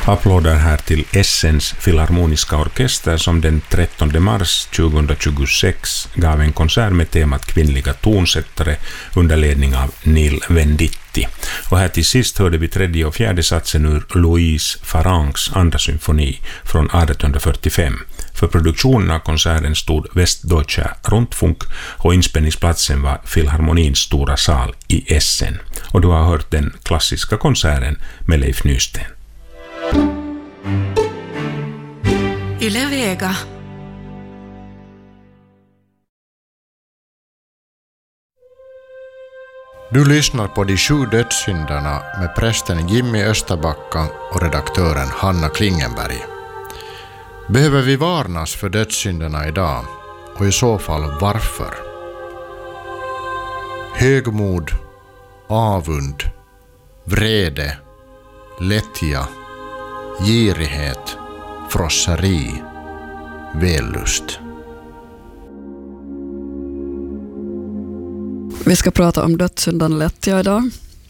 Applåder här till Essens Filharmoniska orkester som den 13 mars 2026 gav en konsert med temat kvinnliga tonsättare under ledning av Neil Venditti. Och här till sist hörde vi tredje och fjärde satsen ur Louise Farangs andra symfoni från 1845. För produktionen av konserten stod Westdeutscher Rundfunk och inspelningsplatsen var Filharmonins stora sal i Essen. Och du har hört den klassiska konserten med Leif Nysten. Yle Vega. Du lyssnar på De 7 dödssynderna med prästen Jimmy Österbacka och redaktören Hanna Klingenberg. Behöver vi varnas för dödssynderna idag? Och i så fall varför? Högmod, avund, vrede, lättja, girighet, frosseri, vällust. Vi ska prata om dödssyndan lättja idag.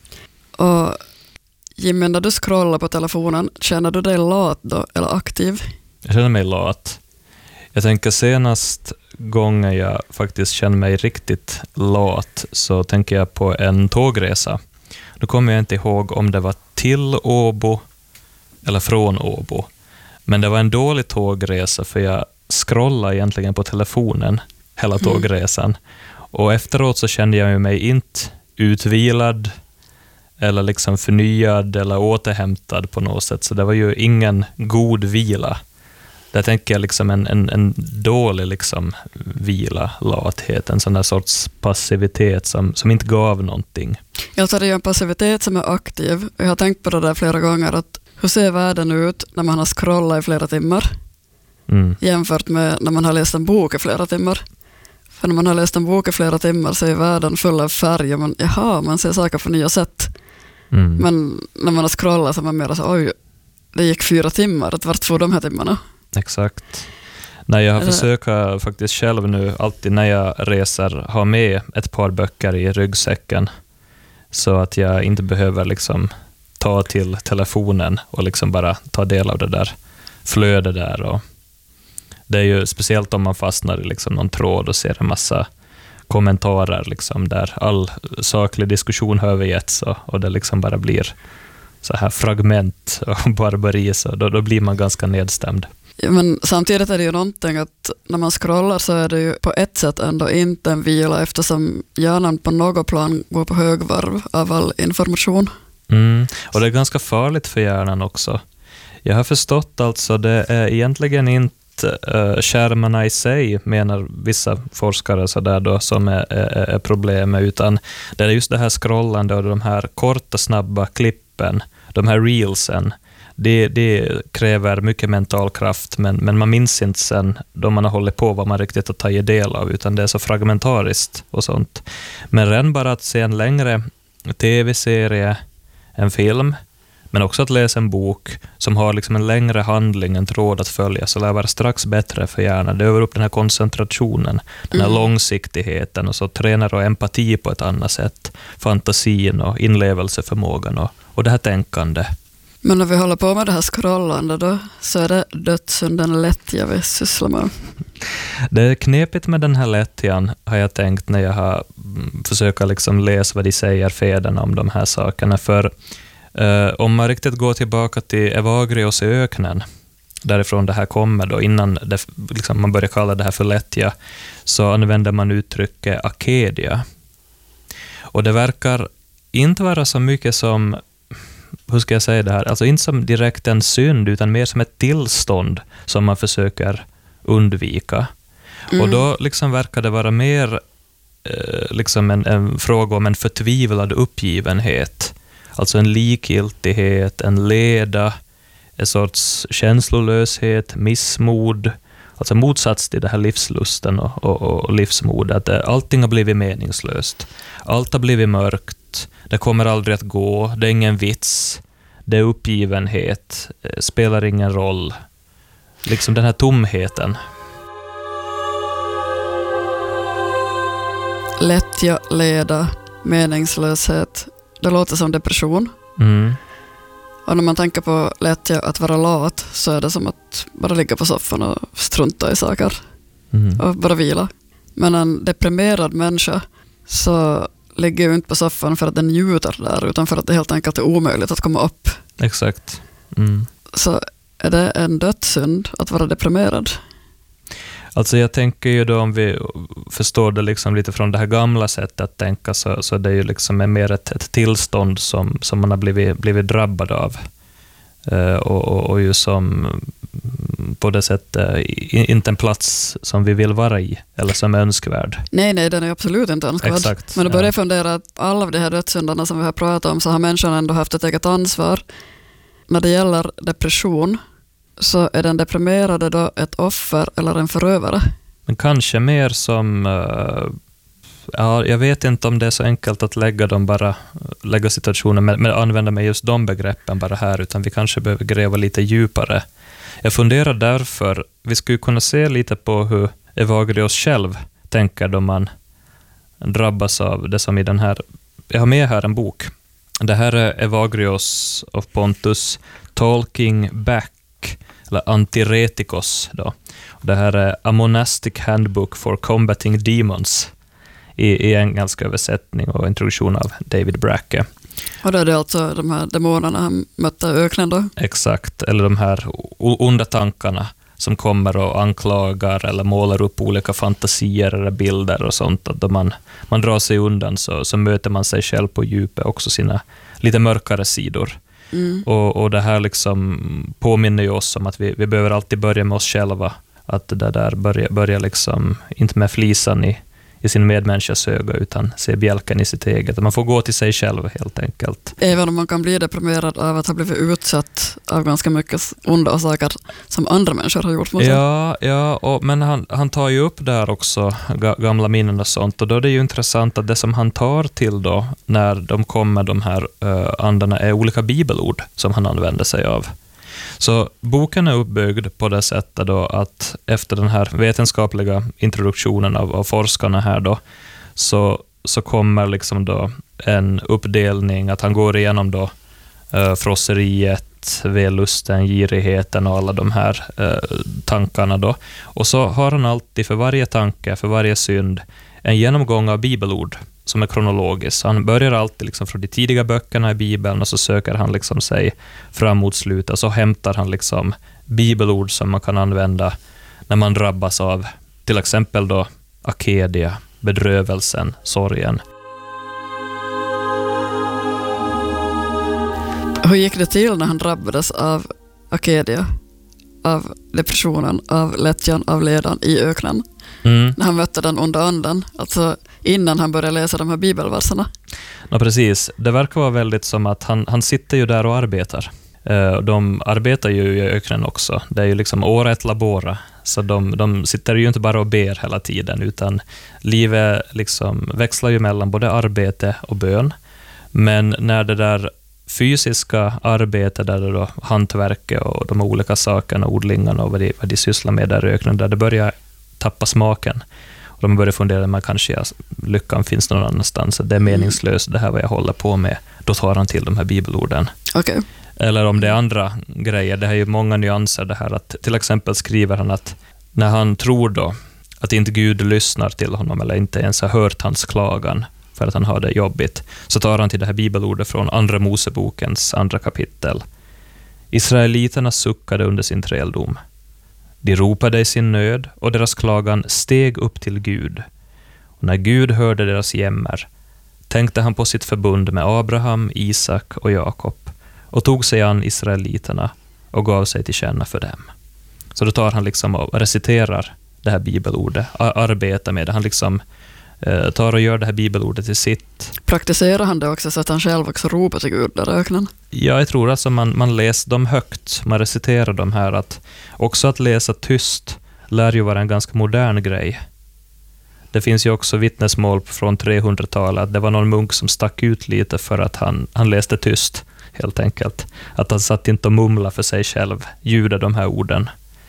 Och Jimmy, när du scrollar på telefonen, känner du dig lat då eller aktiv? Jag känner mig lat. Jag tänker senast gången jag faktiskt känner mig riktigt lat så tänker jag på en tågresa. Då kommer jag inte ihåg om det var till Åbo eller från Åbo. Men det var en dålig tågresa för jag scrollade egentligen på telefonen hela tågresan. Och efteråt så kände jag mig inte utvilad eller liksom förnyad eller återhämtad på något sätt. Så det var ju ingen god vila. Där tänker jag liksom en dålig liksom vila, lathet, en sån där sorts passivitet som inte gav någonting. Jag tar det ju en passivitet som är aktiv. Jag har tänkt på det där flera gånger, att hur ser världen ut när man har scrollat i flera timmar jämfört med när man har läst en bok i flera timmar. För när man har läst en bok i flera timmar så är världen full av färg och man ser saker på nya sätt. Men när man har scrollat så är man mer så, oj, det gick 4 timmar, vart får de här timmarna? Exakt. När jag har försökt faktiskt själv nu, alltid när jag reser, ha med ett par böcker i ryggsäcken så att jag inte behöver liksom ta till telefonen och liksom bara ta del av det där flödet där. Och det är ju speciellt om man fastnar i liksom någon tråd och ser en massa kommentarer liksom där all saklig diskussion har övergetts och det liksom bara blir så här fragment och barbari, så då blir man ganska nedstämd. Ja, men samtidigt är det ju någonting att när man scrollar så är det ju på ett sätt ändå inte en vila, eftersom hjärnan på något plan går på högvarv av all information. Och det är ganska farligt för hjärnan också. Jag har förstått alltså det är egentligen inte skärmarna i sig, menar vissa forskare så där då, som är problemet, utan det är just det här scrollande och de här korta snabba klippen, de här reelsen. Det kräver mycket mental kraft, men man minns inte sen då man har hållit på vad man riktigt har tagit del av, utan det är så fragmentariskt och sånt. Men redan bara att se en längre tv-serie, en film, men också att läsa en bok som har liksom en längre handling, en tråd att följa, så lär vara strax bättre för hjärnan. Det övar upp den här koncentrationen, den här långsiktigheten, och så tränar och empati på ett annat sätt, fantasin och inlevelseförmågan och det här tänkande. Men när vi håller på med det här scrollande då, så är det dödssynden lättja vi sysslar med. Det är knepigt med den här lättjan, har jag tänkt när jag har försökt liksom läsa vad de säger, fäderna, om de här sakerna. För om man riktigt går tillbaka till Evagrios i öknen, därifrån det här kommer då, innan det, liksom, man börjar kalla det här för lättja, så använder man uttrycket akedia. Och det verkar inte vara så mycket som, hur ska jag säga det här, alltså inte som direkt en synd, utan mer som ett tillstånd som man försöker undvika. Och då liksom verkar det vara mer liksom en fråga om en förtvivlad uppgivenhet. Alltså en likgiltighet, en leda, en sorts känslolöshet, missmod. Alltså motsats till det här livslusten och livsmodet. Allting har blivit meningslöst. Allt har blivit mörkt. Det kommer aldrig att gå. Det är ingen vits. Det är uppgivenhet. Spelar ingen roll. Liksom den här tomheten. Lättja, leda, meningslöshet. Det låter som depression. Mm. Och Och när man tänker på lättja att vara lat så är det som att bara ligga på soffan och strunta i saker och bara vila. Men en deprimerad människa så ligger ju inte på soffan för att den njuter där utan för att det helt enkelt är omöjligt att komma upp. Exakt. Så är det en dödssynd att vara deprimerad? Alltså jag tänker ju då, om vi förstår det liksom lite från det här gamla sättet att tänka, så det är ju liksom mer ett tillstånd som man har blivit drabbad av. Och ju som på det sättet inte en plats som vi vill vara i eller som är önskvärd. Nej, den är absolut inte önskvärd. Exakt, men då börjar jag fundera att alla av de här dödssyndarna som vi har pratat om så har människan ändå haft ett eget ansvar. När det gäller depression så är den deprimerade då ett offer eller en förövare? Men kanske mer som... jag vet inte om det är så enkelt att lägga situationen med använda med just de begreppen bara här, utan vi kanske behöver gräva lite djupare. Jag funderar därför, vi skulle kunna se lite på hur Evagrios själv tänker då man drabbas av det som i den här... Jag har med här en bok. Det här är Evagrios of Pontus, Talking Back, eller Antiretikos då. Det här är A Monastic Handbook for Combating Demons i engelsk översättning och introduktion av David Bracke. Och då är det alltså de här demonerna han mötte i öknen då? Exakt, eller de här onda tankarna som kommer och anklagar eller målar upp olika fantasier eller bilder och sånt. Att då man drar sig undan så möter man sig själv på djupet, också sina lite mörkare sidor. Och det här liksom påminner ju oss om att vi behöver alltid börja med oss själva. Att det där börja liksom inte med flisan i sin medmänniskas öga utan se bjälken i sitt eget. Man får gå till sig själv helt enkelt. Även om man kan bli deprimerad av att ha blivit utsatt av ganska mycket onda saker som andra människor har gjort mot sig. Ja, men han tar ju upp där också gamla minnen och sånt, och då är det ju intressant att det som han tar till då när de kommer, de här andarna, är olika bibelord som han använder sig av. Så boken är uppbyggd på det sättet då att efter den här vetenskapliga introduktionen av forskarna här då, så kommer liksom då en uppdelning att han går igenom då frosseriet, vellusten, girigheten och alla de här tankarna då. Och så har han alltid för varje tanke, för varje synd, en genomgång av bibelord som är kronologisk. Han börjar alltid liksom från de tidiga böckerna i Bibeln och så söker han liksom sig fram mot slutet, och så hämtar han liksom bibelord som man kan använda när man drabbas av till exempel då akedia, bedrövelsen, sorgen. Hur gick det till när han drabbades av akedia, av depressionen, av lättjan, av ledan i öknen? När han mötte den onda anden, alltså innan han började läsa de här bibelverserna. Ja, precis. Det verkar vara väldigt som att han sitter ju där och arbetar. De arbetar ju i öknen också. Det är ju liksom ora et labora. Så de sitter ju inte bara och ber hela tiden, utan livet liksom växlar ju mellan både arbete och bön. Men när det där fysiska arbetet, där det då hantverket och de olika sakerna, odlingarna och vad de sysslar med där i öknen, där det börjar tappa smaken. Och de börjar fundera, man kanske lyckan finns någon annanstans. Det är meningslöst, det här vad jag håller på med. Då tar han till de här bibelorden. Okay. Eller om det är andra grejer, det är ju många nyanser det här. Att, till exempel skriver han att när han tror då att inte Gud lyssnar till honom eller inte ens har hört hans klagan för att han har det jobbigt, så tar han till det här bibelordet från Andra Mosebokens 2 kapitel. Israeliterna suckade under sin träldom. De ropade i sin nöd och deras klagan steg upp till Gud. Och när Gud hörde deras jämmer tänkte han på sitt förbund med Abraham, Isak och Jakob och tog sig an israeliterna och gav sig till känna för dem. Så då tar han liksom och reciterar det här bibelordet, arbetar med det. Han liksom tar och gör det här bibelordet till sitt. Praktiserar han det också så att han själv också ropar till Gud där i öknen? Ja, jag tror alltså man läser dem högt, man reciterar dem här. Att också att läsa tyst lär ju vara en ganska modern grej. Det finns ju också vittnesmål från 300-talet att det var någon munk som stack ut lite för att han läste tyst, helt enkelt. Att han satt inte och mumla för sig själv, ljuda de här orden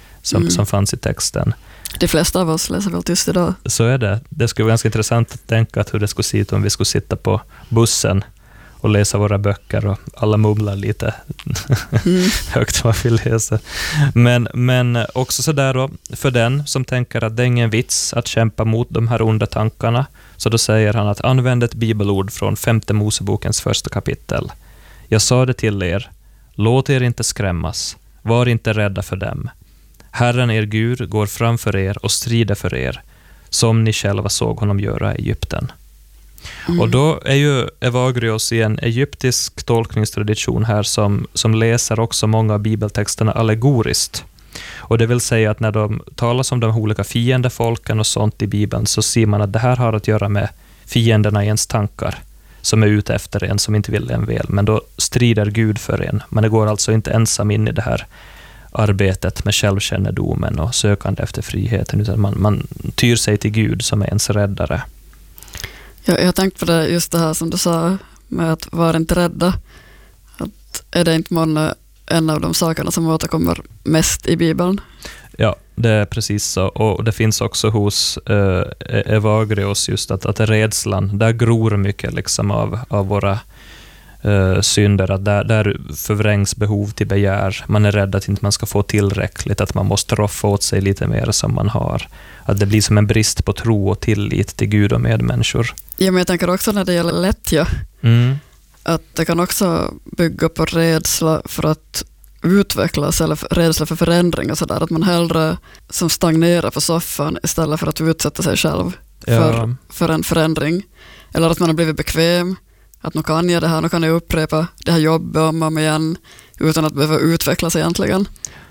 som fanns i texten. De flesta av oss läser väl tyst idag. Så är det. Det skulle vara ganska intressant att tänka att hur det skulle se ut om vi skulle sitta på bussen och läsa våra böcker och alla mumlar lite högt vad vi läser. Men också så där då, för den som tänker att det är ingen vits att kämpa mot de här onda tankarna, så då säger han att använd ett bibelord från 5:e Mosebokens 1:a kapitel. Jag sa det till er, låt er inte skrämmas, var inte rädda för dem. Herren er Gud går framför er och strider för er, som ni själva såg honom göra i Egypten. Och då är ju Evagrios i en egyptisk tolkningstradition här som läser också många av bibeltexterna allegoriskt. Och det vill säga att när de talas om de olika fiendefolken och sånt i Bibeln, så ser man att det här har att göra med fienderna i ens tankar som är ute efter en, som inte vill en väl. Men då strider Gud för en. Men det går alltså inte ensam in i det här arbetet med självkännedomen och sökande efter friheten, utan man tyr sig till Gud som är ens räddare. Ja, jag tänkte på det, just det här som du sa med att vara inte rädda. Att är det inte många en av de sakerna som återkommer mest i Bibeln? Ja, det är precis så. Och det finns också hos Evagrios just att rädslan, där gror mycket liksom av våra synder, att där förvrängs behov till begär. Man är rädd att inte man ska få tillräckligt, att man måste roffa åt sig lite mer som man har. Att det blir som en brist på tro och tillit till Gud och medmänniskor. Ja, men jag tänker också när det gäller lättja, att det kan också bygga på rädsla för att utvecklas eller rädsla för förändring och sådär, att man hellre som stagnerar på soffan istället för att utsätta sig själv för en förändring. Eller att man har blivit bekväm, att nu kan jag det här, nu kan jag upprepa det här jobbet om igen utan att behöva utvecklas egentligen.